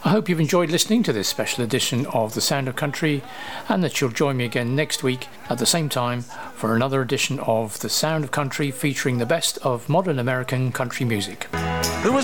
I hope you've enjoyed listening to this special edition of The Sound of Country, and that you'll join me again next week at the same time for another edition of The Sound of Country featuring the best of modern American country music.